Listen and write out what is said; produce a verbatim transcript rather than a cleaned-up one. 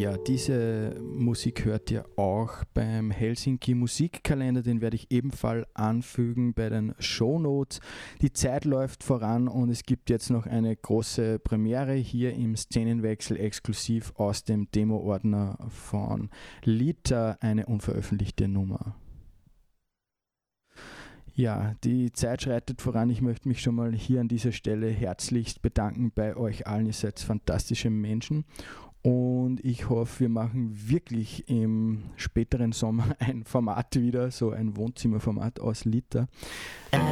Ja, diese Musik hört ihr auch beim Helsinki Musikkalender, den werde ich ebenfalls anfügen bei den Shownotes. Die Zeit läuft voran und es gibt jetzt noch eine große Premiere hier im Szenenwechsel exklusiv aus dem Demo-Ordner von Lita, eine unveröffentlichte Nummer. Ja, die Zeit schreitet voran. Ich möchte mich schon mal hier an dieser Stelle herzlichst bedanken bei euch allen. Ihr seid fantastische Menschen. Und ich hoffe, wir machen wirklich im späteren Sommer ein Format wieder, so ein Wohnzimmerformat aus Lita.